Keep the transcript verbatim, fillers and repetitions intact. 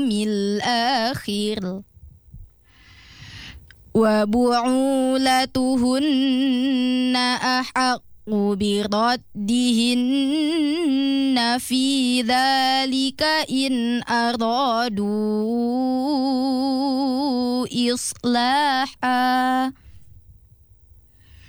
الآخر وبعولتهن أحق بردهن في ذلك إن أرادوا إصلاحا